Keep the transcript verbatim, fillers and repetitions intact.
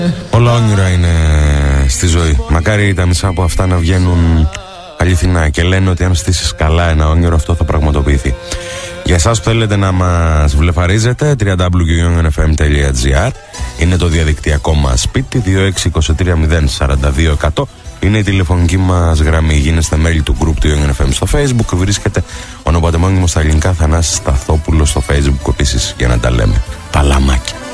Όλα όνειρα είναι στη ζωή. Μακάρι τα μισά από αυτά να βγαίνουν αληθινά και λένε ότι αν στήσεις καλά ένα όνειρο, αυτό θα πραγματοποιηθεί. Για εσάς που θέλετε να μας βλεφαρίζετε, double-u double-u double-u τελεία γιου εν εφ εμ τελεία τζι άρ είναι το διαδικτυακό μας σπίτι. Δύο έξι δύο τρία μηδέν σαράντα δύο εκατό είναι η τηλεφωνική μας γραμμή. Γίνεστε μέλη του group του γιου εν εφ εμ στο Facebook. Βρίσκεται ονοματεπώνυμο στα ελληνικά Θανάσης Σταθόπουλος στο Facebook επίσης, για να τα λέμε. Παλαμάκια.